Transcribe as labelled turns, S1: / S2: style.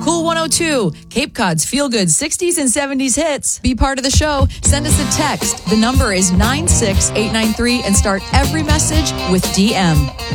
S1: Cool 102, Cape Cod's feel-good 60s and 70s hits. Be part of the show. Send us a text. The number is 96893 and start every message with DM.